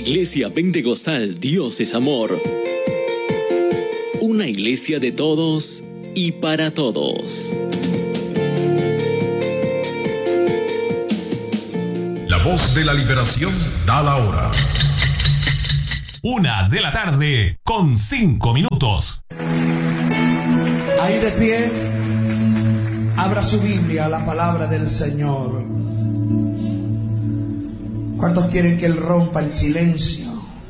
Iglesia Pentecostal Dios es Amor. Una iglesia de todos y para todos. La voz de la liberación da la hora. 1:05 p.m. Ahí de pie, abra su Biblia, la palabra del Señor. ¿Cuántos quieren que Él rompa el silencio?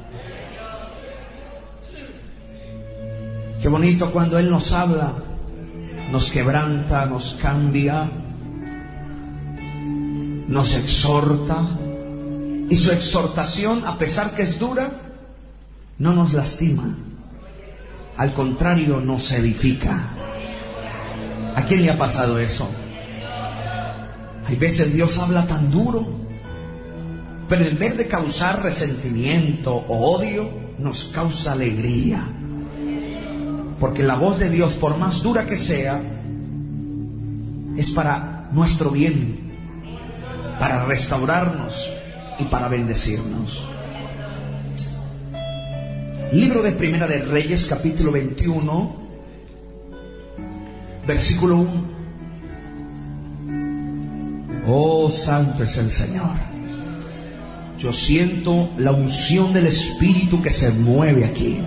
Qué bonito cuando Él nos habla, nos quebranta, nos cambia, nos exhorta. Y su exhortación, a pesar que es dura, no nos lastima. Al contrario, nos edifica. ¿A quién le ha pasado eso? Hay veces Dios habla tan duro, pero en vez de causar resentimiento o odio, nos causa alegría. Porque la voz de Dios, por más dura que sea, es para nuestro bien, para restaurarnos y para bendecirnos. Libro de Primera de Reyes, capítulo 21, versículo 1. Oh, santo es el Señor. Yo siento la unción del Espíritu que se mueve aquí.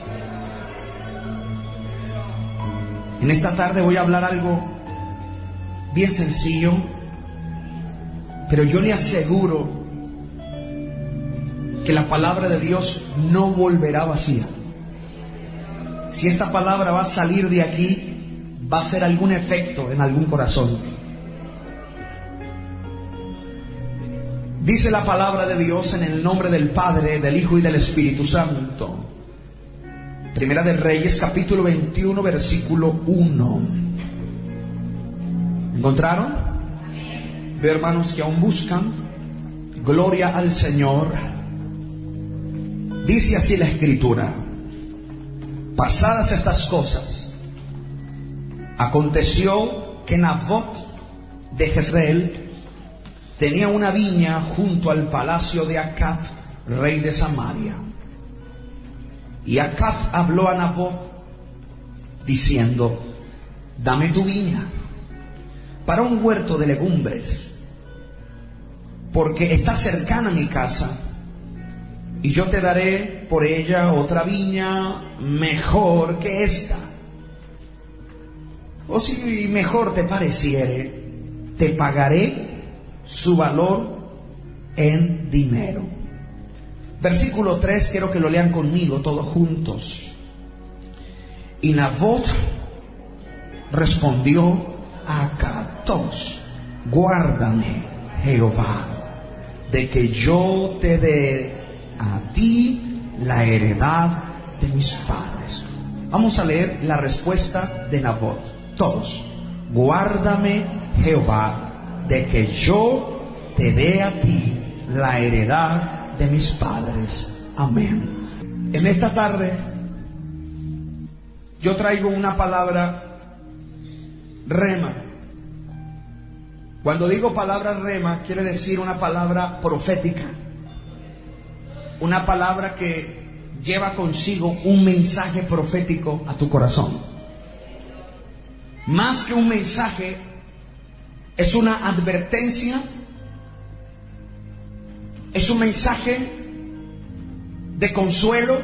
En esta tarde voy a hablar algo bien sencillo, pero yo le aseguro que la palabra de Dios no volverá vacía. Si esta palabra va a salir de aquí, va a hacer algún efecto en algún corazón. Dice la palabra de Dios en el nombre del Padre, del Hijo y del Espíritu Santo. Primera de Reyes, capítulo 21, versículo 1. ¿Encontraron? Veo hermanos que aún buscan. Gloria al Señor. Dice así la Escritura: pasadas estas cosas, aconteció que Nabot de Jezreel tenía una viña junto al palacio de Acab, rey de Samaria. Y Acab habló a Nabot diciendo: dame tu viña para un huerto de legumbres, porque está cercana a mi casa, y yo te daré por ella otra viña mejor que esta. O si mejor te pareciere, te pagaré su valor en dinero. Versículo 3, quiero que lo lean conmigo todos juntos. Y Nabot respondió a Acab: guárdame, Jehová, de que yo te dé a ti la heredad de mis padres. Vamos a leer la respuesta de Nabot. Todos. Guárdame, Jehová, de que yo te dé a ti la heredad de mis padres. Amén. En esta tarde yo traigo una palabra rema. Cuando digo palabra rema, quiere decir una palabra profética. Una palabra que lleva consigo un mensaje profético a tu corazón. Más que un mensaje, es una advertencia, es un mensaje de consuelo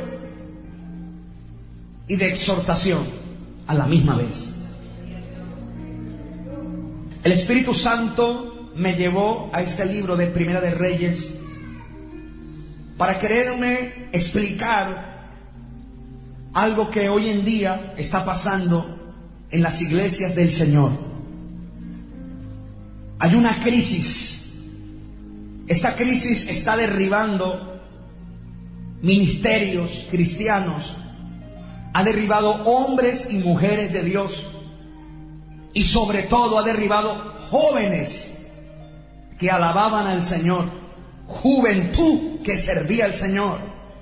y de exhortación a la misma vez. El Espíritu Santo me llevó a este libro de Primera de Reyes para quererme explicar algo que hoy en día está pasando en las iglesias del Señor. Hay una crisis. Esta crisis está derribando ministerios cristianos, ha derribado hombres y mujeres de Dios, y sobre todo ha derribado jóvenes que alababan al Señor, juventud que servía al Señor.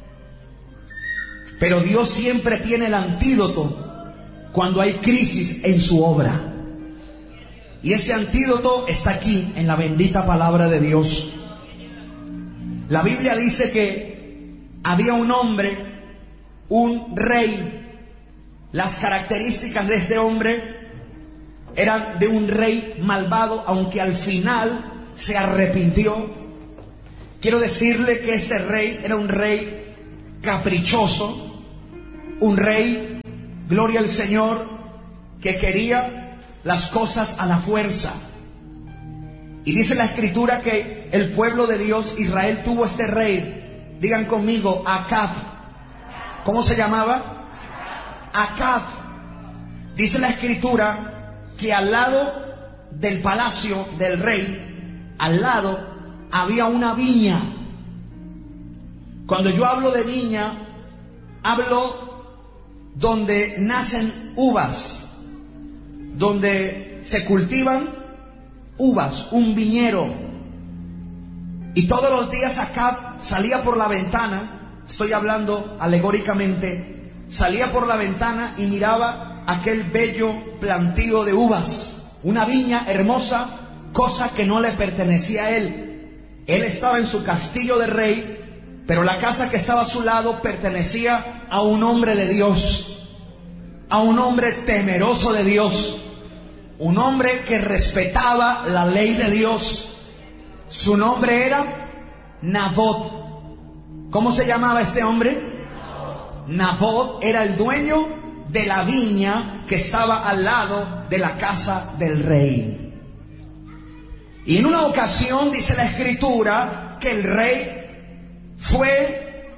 Pero Dios siempre tiene el antídoto cuando hay crisis en su obra. Y ese antídoto está aquí en la bendita palabra de Dios. La Biblia dice que había un hombre, un rey. Las características de este hombre eran de un rey malvado, aunque al final se arrepintió. Quiero decirle que este rey era un rey caprichoso, un rey, gloria al Señor, que quería las cosas a la fuerza. Y dice la Escritura que el pueblo de Dios, Israel, tuvo este rey. Digan conmigo, Acab. ¿Cómo se llamaba? Acab. Dice la Escritura que al lado del palacio del rey, al lado había una viña. Cuando yo hablo de viña, hablo donde nacen uvas, donde se cultivan uvas, un viñero. Y todos los días Acab salía por la ventana, estoy hablando alegóricamente, salía por la ventana y miraba aquel bello plantío de uvas, una viña hermosa, cosa que no le pertenecía a él. Él estaba en su castillo de rey, pero la casa que estaba a su lado pertenecía a un hombre de Dios, a un hombre temeroso de Dios, un hombre que respetaba la ley de Dios. Su nombre era Nabot. ¿Cómo se llamaba este hombre? Nabot era el dueño de la viña que estaba al lado de la casa del rey. Y en una ocasión dice la Escritura que el rey fue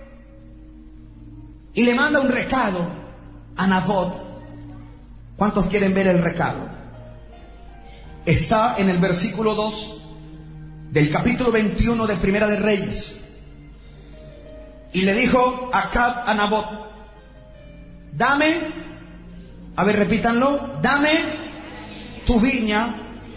y le manda un recado a Nabot. ¿Cuántos quieren ver el recado? Está en el versículo 2 del capítulo 21 de Primera de Reyes. Y le dijo Acab a Nabot: dame, a ver, repítanlo, dame tu viña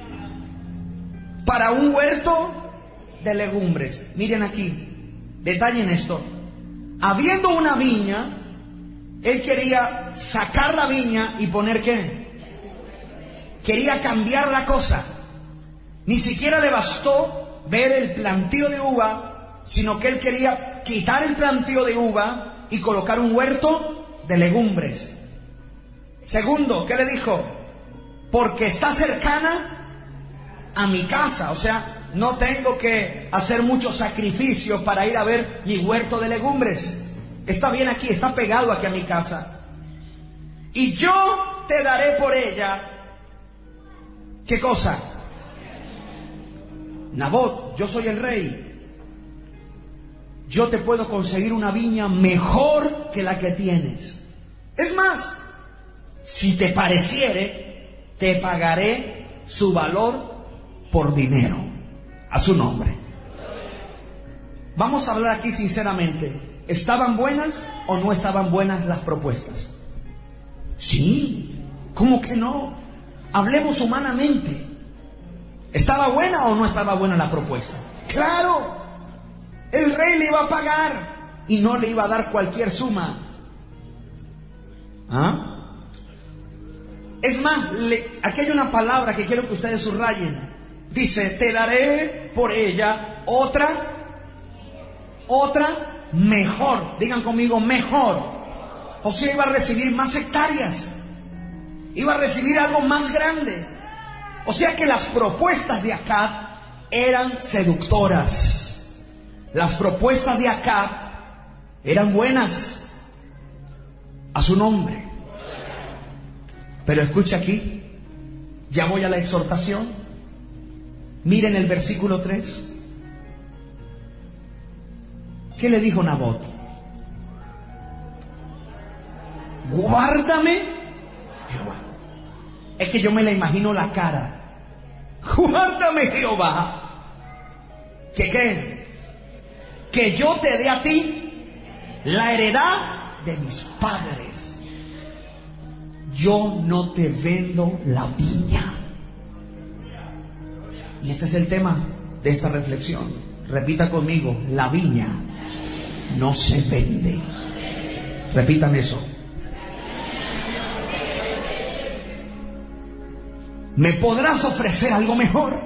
para un huerto de legumbres. Miren aquí, detallen esto. Habiendo una viña, él quería sacar la viña y poner ¿qué? Quería cambiar la cosa. Ni siquiera le bastó ver el plantío de uva, sino que él quería quitar el plantío de uva y colocar un huerto de legumbres. Segundo, ¿qué le dijo? Porque está cercana a mi casa, o sea, no tengo que hacer muchos sacrificios para ir a ver mi huerto de legumbres. Está bien aquí, está pegado aquí a mi casa. Y yo te daré por ella, ¿qué cosa? Nabot, yo soy el rey. Yo te puedo conseguir una viña mejor que la que tienes. Es más, si te pareciere, te pagaré su valor por dinero. A su nombre. Vamos a hablar aquí sinceramente. ¿Estaban buenas o no estaban buenas las propuestas? Sí, ¿cómo que no? Hablemos humanamente. ¿Estaba buena o no estaba buena la propuesta? ¡Claro! El rey le iba a pagar y no le iba a dar cualquier suma. ¿Ah? Es más, aquí hay una palabra que quiero que ustedes subrayen. Dice, te daré por ella otra mejor. Digan conmigo, mejor. O sea, iba a recibir más hectáreas. Iba a recibir algo más grande. O sea que las propuestas de Acab eran seductoras. Las propuestas de Acab eran buenas a su nombre. Pero escucha aquí, ya voy a la exhortación. Miren el versículo 3. ¿Qué le dijo Nabot? Guárdame, Jehová. Es que yo me la imagino la cara. Guárdame, Jehová. ¿Que qué? Que yo te dé a ti la heredad de mis padres. Yo no te vendo la viña. Y este es el tema de esta reflexión. Repita conmigo, la viña no se vende. Repitan eso. ¿Me podrás ofrecer algo mejor?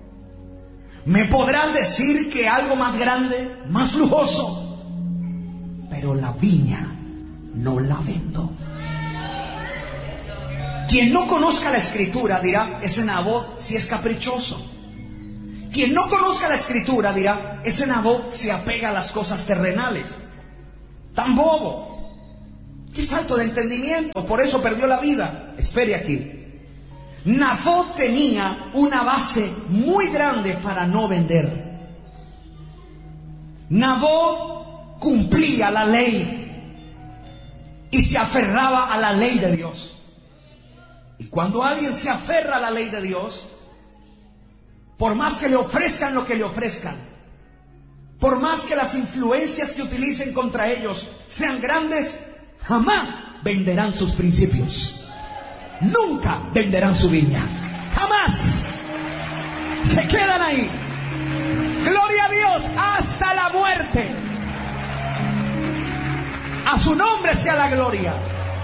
¿Me podrás decir que algo más grande, más lujoso? pero la viña no la vendo. Quien no conozca la escritura dirá, ese Nabot sí es caprichoso. Quien no conozca la escritura dirá, ese Nabot se apega a las cosas terrenales. Tan bobo. Qué falta de entendimiento, por eso perdió la vida. Espere aquí. Nabot tenía una base muy grande para no vender. Nabot cumplía la ley y se aferraba a la ley de Dios. Y cuando alguien se aferra a la ley de Dios, por más que le ofrezcan lo que le ofrezcan, por más que las influencias que utilicen contra ellos sean grandes, jamás venderán sus principios. Nunca venderán su viña. Jamás. Se quedan ahí. Gloria a Dios hasta la muerte. A su nombre sea la gloria.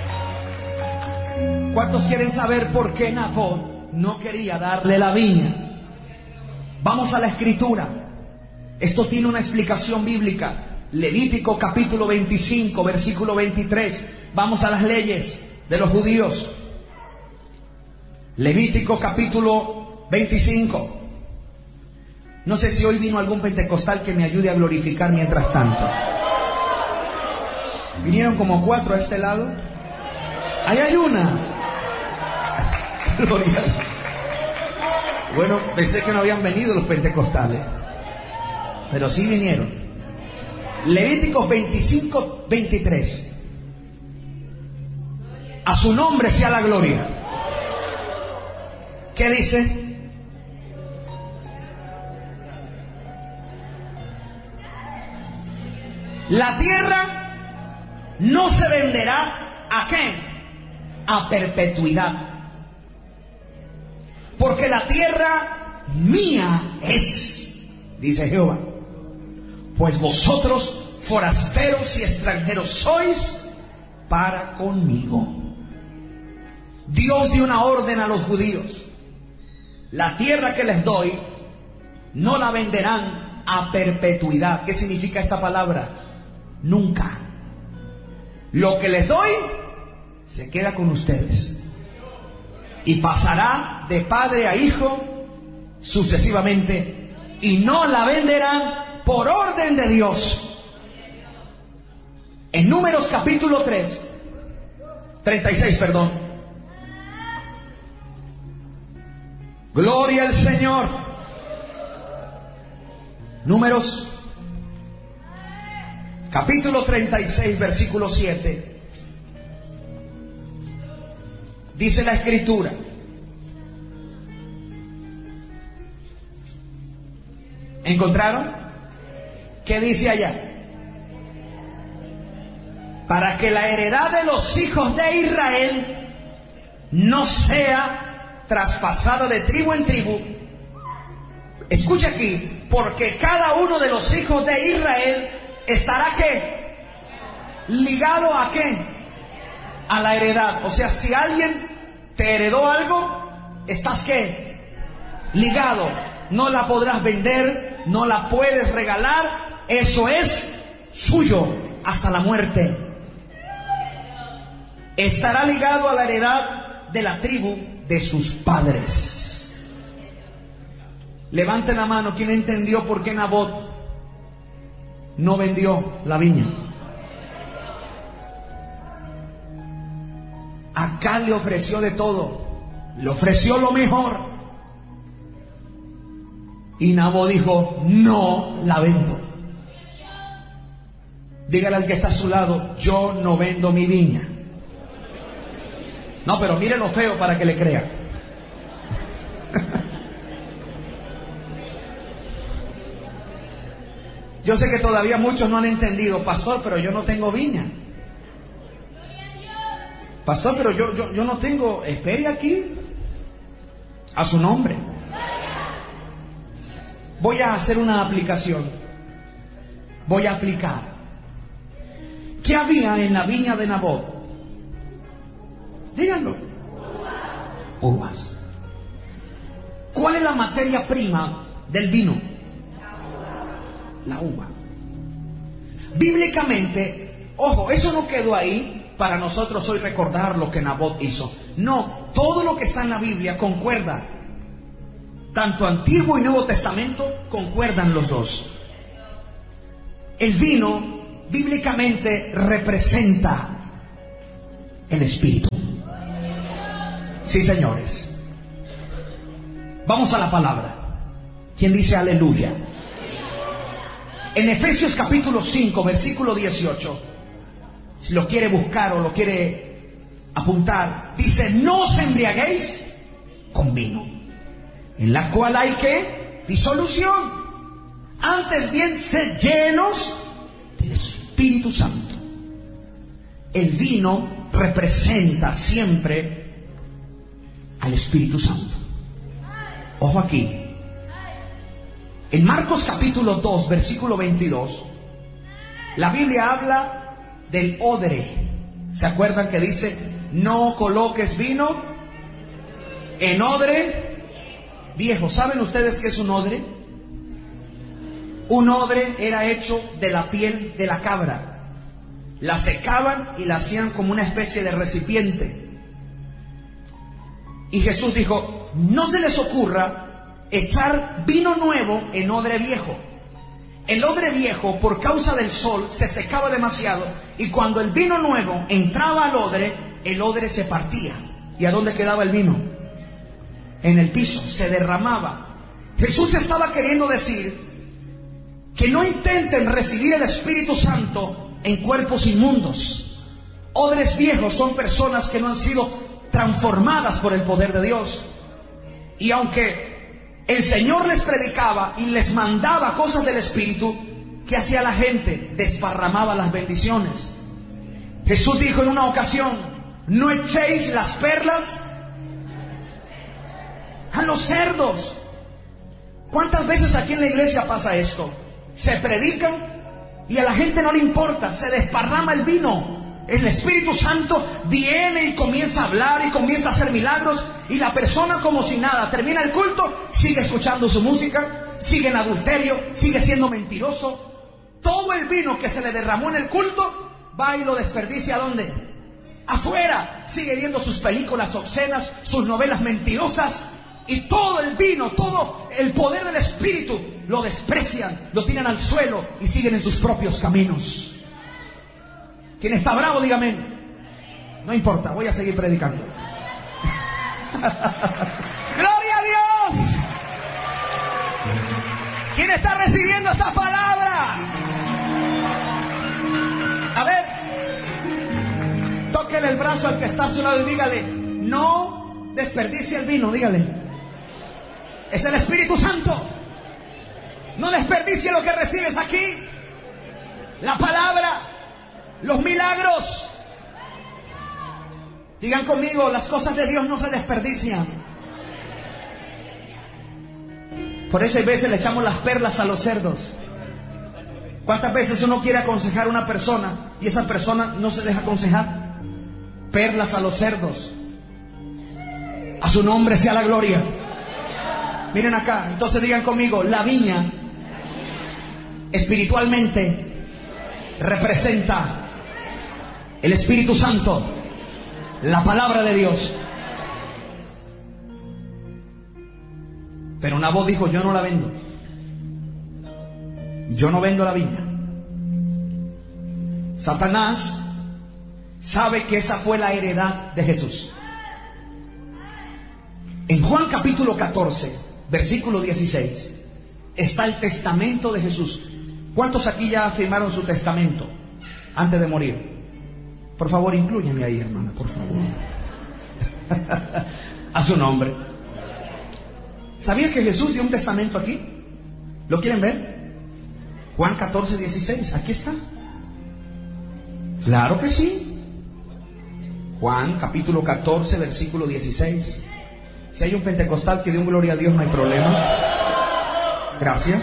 ¿Cuántos quieren saber por qué Nabot no quería darle la viña? Vamos a la escritura. Esto tiene una explicación bíblica. Levítico capítulo 25, versículo 23. Vamos a las leyes de los judíos. Levítico capítulo 25. No sé si hoy vino algún pentecostal que me ayude a glorificar mientras tanto. Vinieron como 4 a este lado. Ahí hay una. Gloria. Bueno, pensé que no habían venido los pentecostales, pero sí vinieron. Levítico 25, 23. A su nombre sea la gloria. ¿Qué dice? La tierra no se venderá ¿a qué? A perpetuidad. Porque la tierra mía es, dice Jehová. Pues vosotros forasteros y extranjeros sois para conmigo. Dios dio una orden a los judíos. La tierra que les doy no la venderán a perpetuidad. ¿Qué significa esta palabra? Nunca. Lo que les doy se queda con ustedes y pasará de padre a hijo sucesivamente, y no la venderán por orden de Dios. En Números capítulo 36, perdón. Gloria al Señor. Números capítulo 36, versículo 7. Dice la escritura: ¿encontraron? ¿Qué dice allá? Para que la heredad de los hijos de Israel no sea traspasada de tribu en tribu. Escucha aquí, porque cada uno de los hijos de Israel estará ¿qué? Ligado ¿a qué? A la heredad. O sea, si alguien te heredó algo, estás ¿qué? Ligado. No la podrás vender, no la puedes regalar. Eso es suyo hasta la muerte. Estará ligado a la heredad de la tribu de sus padres. Levanten la mano quien entendió por qué Nabot no vendió la viña. Acá le ofreció de todo, le ofreció lo mejor, y Nabot dijo: no la vendo. Dígale al que está a su lado: yo no vendo mi viña. No, pero mire lo feo para que le crea. Yo sé que todavía muchos no han entendido: pastor, pero yo no tengo viña. Pastor, pero yo no tengo. Espere aquí. A su nombre. Voy a hacer una aplicación. Voy a aplicar. ¿Qué había en la viña de Nabot? Díganlo. Uvas. ¿Cuál es la materia prima del vino? La uva. Bíblicamente, Ojo, eso no quedó ahí para nosotros hoy recordar lo que Nabot hizo. No, todo lo que está en la Biblia concuerda. Tanto Antiguo y Nuevo Testamento concuerdan los dos. El vino bíblicamente representa el Espíritu. Sí, señores. Vamos a la palabra. ¿Quién dice aleluya? En Efesios capítulo 5, versículo 18, si lo quiere buscar o lo quiere apuntar, dice: no os embriaguéis con vino, en la cual hay ¿qué? Disolución. Antes bien, sed llenos del Espíritu Santo. El vino representa siempre al Espíritu Santo. Ojo aquí. En Marcos capítulo 2, versículo 22, la Biblia habla del odre. ¿Se acuerdan que dice: no coloques vino en odre viejo? ¿Saben ustedes qué es un odre? Un odre era hecho de la piel de la cabra. La secaban y la hacían como una especie de recipiente. Y Jesús dijo: no se les ocurra echar vino nuevo en odre viejo. El odre viejo, por causa del sol, se secaba demasiado, y cuando el vino nuevo entraba al odre, el odre se partía. ¿Y a dónde quedaba el vino? En el piso, se derramaba. Jesús estaba queriendo decir que no intenten recibir el Espíritu Santo en cuerpos inmundos. Odres viejos son personas que no han sido transformadas por el poder de Dios. Y aunque el Señor les predicaba y les mandaba cosas del Espíritu, ¿qué hacía la gente? Desparramaba las bendiciones. Jesús dijo en una ocasión: no echéis las perlas a los cerdos. ¿Cuántas veces aquí en la iglesia pasa esto? Se predican y a la gente no le importa, se desparrama el vino. El Espíritu Santo viene y comienza a hablar y comienza a hacer milagros, y la persona como si nada. Termina el culto, sigue escuchando su música, sigue en adulterio, sigue siendo mentiroso. Todo el vino que se le derramó en el culto, va y lo desperdicia ¿a dónde? Afuera. Sigue viendo sus películas obscenas, sus novelas mentirosas, y todo el vino, todo el poder del Espíritu lo desprecian, lo tiran al suelo y siguen en sus propios caminos. ¿Quién está bravo? Dígame. No importa, voy a seguir predicando. ¡Gloria a Dios! ¿Quién está recibiendo esta palabra? A ver, tóquele el brazo al que está a su lado y dígale: no desperdicie el vino. Dígale: es el Espíritu Santo. No desperdicie lo que recibes aquí. La palabra, los milagros. Digan conmigo: las cosas de Dios no se desperdician. Por eso hay veces le echamos las perlas a los cerdos. ¿Cuántas veces uno quiere aconsejar a una persona y esa persona no se deja aconsejar? Perlas a los cerdos. A su nombre sea la gloria. Miren acá, entonces digan conmigo: la viña espiritualmente representa el Espíritu Santo, la palabra de Dios. Pero Nabot dijo: yo no la vendo. Yo no vendo la viña. Satanás sabe que esa fue la heredad de Jesús. En Juan capítulo 14, versículo 16, está el testamento de Jesús. ¿Cuántos aquí ya firmaron su testamento antes de morir? Por favor, inclúyanme ahí, hermana, por favor. A su nombre. ¿Sabían que Jesús dio un testamento aquí? ¿Lo quieren ver? Juan 14, 16, aquí está. Claro que sí. Juan capítulo 14, versículo 16. Si hay un pentecostal que dio un gloria a Dios, no hay problema. Gracias.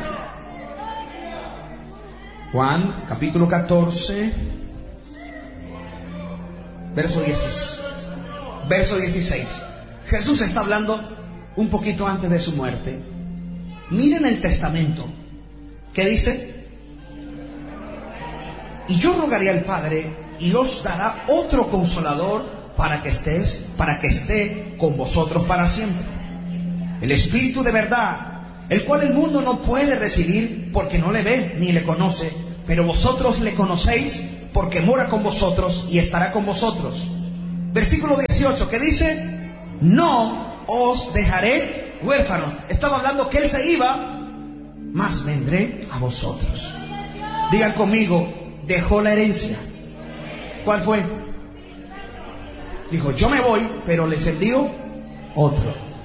Juan capítulo 14, verso 16. Jesús está hablando un poquito antes de su muerte. Miren el testamento. ¿Qué dice? Y yo rogaré al Padre y os dará otro consolador para que esté con vosotros para siempre. El Espíritu de verdad, el cual el mundo no puede recibir porque no le ve ni le conoce, pero vosotros le conocéis porque mora con vosotros y estará con vosotros. Versículo 18, que dice: no os dejaré huérfanos. Estaba hablando que Él se iba, mas vendré a vosotros. Digan conmigo: dejó la herencia. ¿Cuál fue? Dijo: yo me voy, pero les envío otro.